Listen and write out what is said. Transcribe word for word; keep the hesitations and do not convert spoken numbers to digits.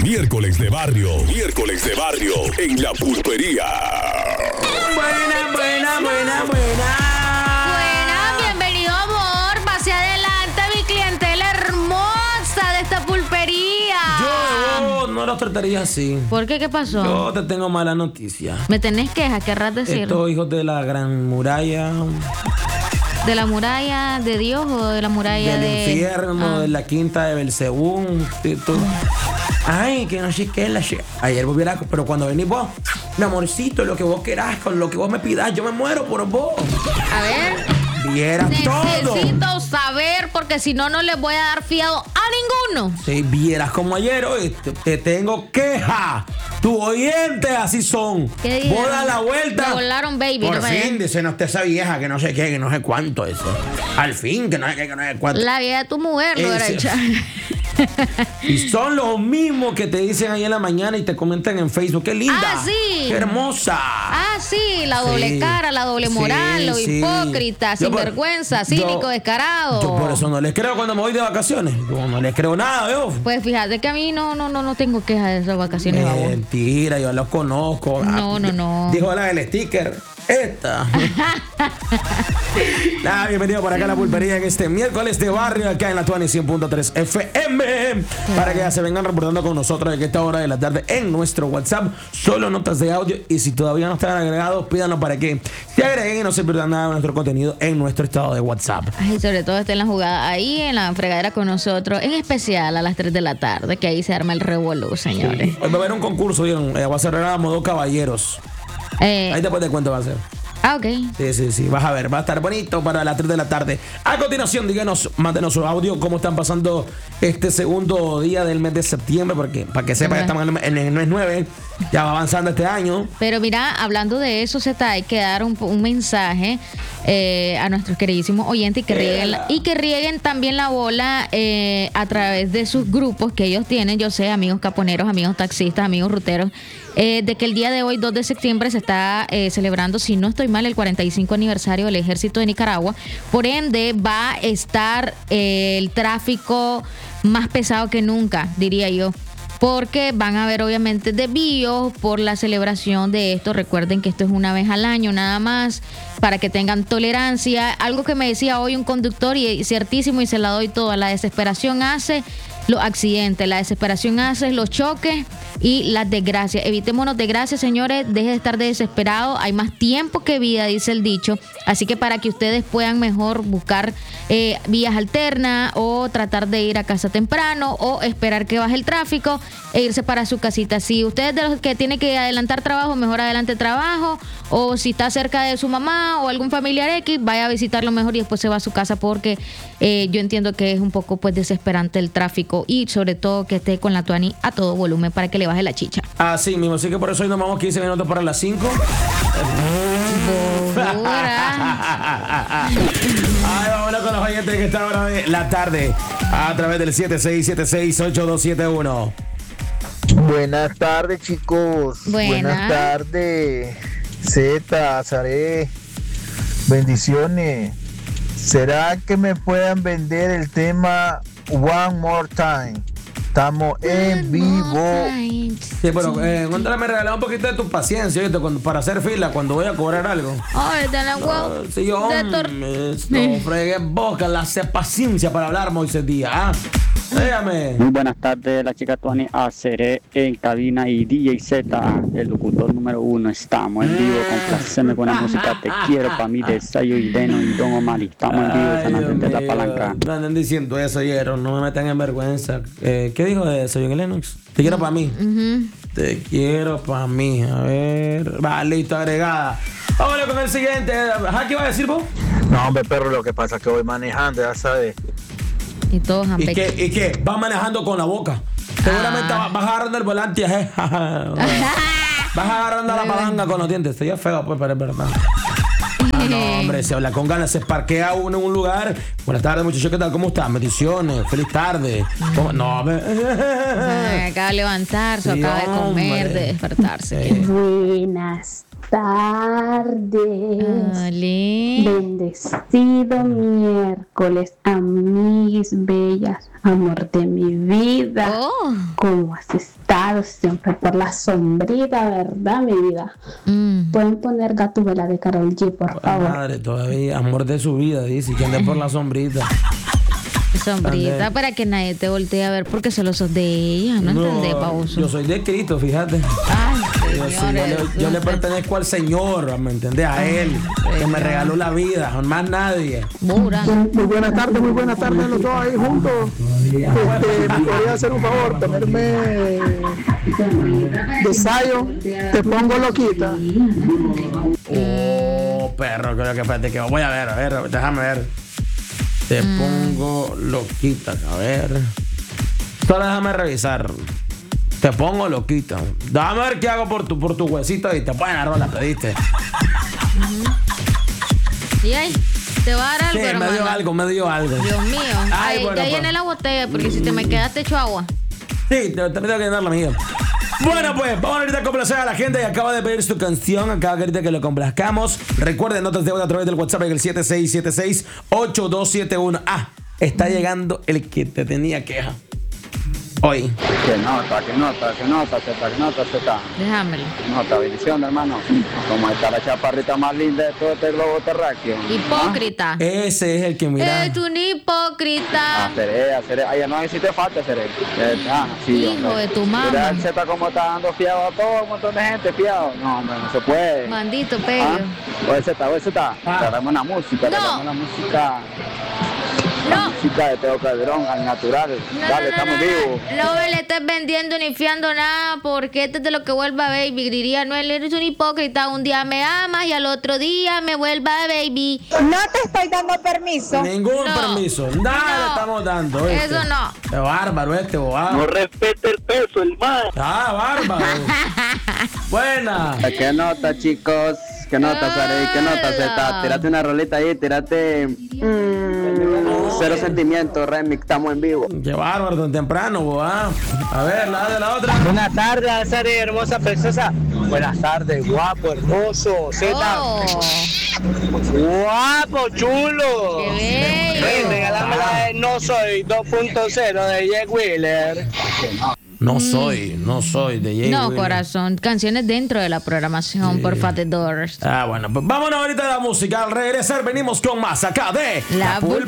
Miércoles de barrio, miércoles de barrio en La Pulpería. Buena, buena, buena, buena. Buena, bienvenido amor. Pase adelante mi clientela hermosa de esta pulpería. Yo no los trataría así. ¿Por qué? ¿Qué pasó? Yo te tengo mala noticia. ¿Me tenés quejas? ¿Querrás decir? Estos hijos de la gran muralla, ¿De la muralla de Dios o de la muralla del de...? infierno, Ah. de la quinta de Belcebú. y tú- Ay, que no sé qué es la che- Ayer vos vieras, pero cuando venís vos, mi amorcito, lo que vos querás, con lo que vos me pidas, yo me muero por vos. A ver, Vieras todo. necesito saber porque si no, no les voy a dar fiado a ninguno. Si vieras como ayer, hoy te, te tengo queja. Tu oyente así son. ¿Qué dijeron? Vos das la vuelta. Me volaron, baby. Por no me fin, den. dice, no esté esa vieja que no sé qué, que no sé cuánto eso. Al fin, que no sé qué, que no sé cuánto. La vida de tu mujer lo Ese- derecha. Y son los mismos que te dicen ahí en la mañana y te comentan en Facebook. ¡Qué linda! Ah, sí. ¡Qué hermosa! Ah, sí, la doble Sí. cara, la doble moral, Sí, lo sí. hipócrita, Yo por- sinvergüenza, yo- cínico, descarado. Yo por eso no les creo cuando me voy de vacaciones. Yo no les creo nada, veo. Pues fíjate que a mí no, no, no, no tengo quejas de esas vacaciones, babos. Mentira, yo los conozco. No, Ah, no, no. Dijo la del sticker. Esta. Nada, bienvenido por acá a La Pulpería en este miércoles de barrio, acá en la Tuani cien punto tres F M. Para que ya se vengan reportando con nosotros en esta hora de la tarde en nuestro WhatsApp. Solo notas de audio. Y si todavía no están agregados, pídanos para que se agreguen y no se pierdan nada de nuestro contenido en nuestro estado de WhatsApp. Ay, sobre todo estén en la jugada ahí en la fregadera con nosotros, en especial a las tres de la tarde, que ahí se arma el revolú, señores. Hoy va a haber un concurso, ¿vieron? Eh, va a ser a modo caballeros. Eh, Ahí después te cuento va a ser. ah, ok. Sí, sí, sí, vas a ver, va a estar bonito para las tres de la tarde. A continuación, díganos, mándenos su audio, cómo están pasando este segundo día del mes de septiembre, porque para que sepan, estamos en el, en el mes nueve, ya va avanzando este año. Pero mira, hablando de eso, Zeta, hay que dar un, un mensaje eh, a nuestros queridísimos oyentes y que rieguen, la- y que rieguen también la bola eh, a través de sus grupos que ellos tienen, yo sé, amigos caponeros, amigos taxistas, amigos ruteros, eh, de que el día de hoy, dos de septiembre, se está eh, celebrando, si no estoy mal, el cuarenta y cinco aniversario del Ejército de Nicaragua. Por ende, va a estar eh, el tráfico más pesado que nunca, diría yo. Porque van a haber obviamente desvíos por la celebración de esto. Recuerden que esto es una vez al año nada más, para que tengan tolerancia. Algo que me decía hoy un conductor y es ciertísimo y se la doy toda: la desesperación hace los accidentes, la desesperación hace los choques y las desgracias. Evitémonos desgracias, señores, deje de estar desesperados. Hay más tiempo que vida, dice el dicho. Así que para que ustedes puedan mejor buscar eh, vías alternas o tratar de ir a casa temprano o esperar que baje el tráfico e irse para su casita. Si usted es de los que tiene que adelantar trabajo, mejor adelante trabajo, o si está cerca de su mamá o algún familiar X, vaya a visitarlo mejor y después se va a su casa, porque eh, yo entiendo que es un poco pues desesperante el tráfico y sobre todo que esté con la Tuani a todo volumen para que le baje la chicha. Así mismo, así que por eso hoy nos vamos quince minutos para las cinco. Ay, vámonos con los oyentes que están ahora de la tarde a través del siete seis siete seis ocho dos siete uno. Buenas tardes, chicos. Buenas. Buenas tardes. Z, Azaré. Bendiciones. ¿Será que me puedan vender el tema One More Time? Estamos en vivo. Sí, pero eh, cuéntale, me regaló un poquito de tu paciencia, ¿oíste? Cuando, para hacer fila cuando voy a cobrar algo. Ay, de la huevo. Si yo, de tor- no fregué boca, la sé paciencia para hablar, Moisés Díaz. ¿Ah? Dígame. Muy buenas tardes, la chica Tuani Aceré en cabina y D J Z, el locutor número uno. Estamos en vivo, complaceme con la música Te Quiero pa' mí de Sayo y Deno y Don Omar. Estamos en vivo de San Andrés de la Palanca. No anden diciendo eso, Hierro, no me metan en vergüenza. Eh, ¿Qué dijo de Soy en Lennox? Te quiero para mí. Te quiero para mí. A ver. Va, listo, agregada. Vámonos con el siguiente. Ajá, ¿qué iba a decir vos? No, hombre, perro, lo que pasa es que voy manejando, ya sabes. Y todos han ¿Y pe- qué? ¿Y qué? Va manejando con la boca. Seguramente Ah. va- vas agarrando el volante. eh. Vas agarrando la palanca con los dientes. Estoy feo, pues, pero es verdad. Ah, no, hombre, se habla con ganas, se parquea uno en un lugar. Buenas tardes, muchachos, ¿qué tal? ¿Cómo están? Bendiciones, feliz tarde. ¿Cómo? No, hombre. Ay, acaba de levantarse, Sí, acaba de comer, hombre. de despertarse. Sí. Buenas tardes. Ole. Bendecido miércoles, amiguis bellas, amor de mi vida. Oh. ¿Cómo has estado? Siempre por la sombrita, ¿verdad, mi vida? Mm. Pueden poner Gatúbela de Karol G, por favor. Madre, todavía, amor de su vida, dice, que ande por la sombrita. Sombrita Ande. para que nadie te voltee a ver porque solo sos de ella. No, entendés, baboso. Yo soy de Cristo, fíjate. Ay, Yo, sí, yo, le, yo le pertenezco al Señor, ¿me entendés? A Él, que me regaló la vida, más nadie. Bura. Muy buenas tardes, muy buenas tardes los dos ahí juntos. Este, ¿me podría hacer un favor? Ponerme de Sayo, te pongo loquita. Oh, perro, creo que espérate, que voy a ver, a ver, déjame ver. Te mm. pongo loquita, a ver. Solo déjame revisar. Te pongo loquita. Déjame ver qué hago por tu, por tu huesito y te ponen a rola, pediste. Uh-huh. Y ahí, te va a dar algo, sí, hermano. me dio algo, me dio algo. Dios mío. Ay, Ay, bueno, ya llené pues. la botella porque si te me quedaste hecho agua. Sí, te, te tengo que llenar la mía. Bueno, pues vamos ahorita a complacer a la gente que acaba de pedir su canción. Acaba de ahorita que lo complazcamos. Recuerden, notas de audio a través del WhatsApp en el siete seis siete seis ocho dos siete uno. Ah, está llegando el que te tenía queja. Hoy. Que nota, que nota, que nota, Z, que nota, Z. Déjamelo. Nota, bendición, hermano. Como está la chaparrita más linda de todo este globo terráqueo. Hipócrita. Ese es el que mira. Es un hipócrita. Haceré, haceré. Ay, no hiciste falta, haceré. Ah, sí, Hijo hombre. de tu mamá. Mira el Z como está dando fiado a todo un montón de gente, fiado. No, hombre, no se puede. Maldito pello. ¿Ah? Oye, Z, oye, Z. Ah. Agarramos una música, No. agarramos una música. La No. música de Teo Calderón, al natural. No, Dale, no, estamos no, no, vivos. no, no me le estés vendiendo ni fiando nada porque este es de lo que vuelva baby. Diría, no, él eres un hipócrita. Un día me amas y al otro día me vuelva baby. No te estoy dando permiso. Ningún No. permiso. Nada No. le estamos dando. ¿oíste? Eso no. Qué bárbaro este, bobado. No respete el peso, el man. Ah, bárbaro. Buena. ¿Qué nota, chicos? ¿Qué nota, Sarey? ¿Qué nota, Z? Tírate una rolita ahí, tírate. mm, cero sentimiento, remix, estamos en vivo. Qué bárbaro tan temprano, bobado. A ver, la de la otra. Buenas tardes, Sari, hermosa preciosa. Buenas tardes, guapo, hermoso, Z. Oh, Guapo, chulo. qué Ven, bello. regálame la de No Soy dos punto cero de Jack Wheeler. No soy, no soy de Jay No, Wheeler. corazón. Canciones dentro de la programación por Fat Doors. Ah, bueno, pues vámonos ahorita a la música. Al regresar venimos con más acá de La Pulpa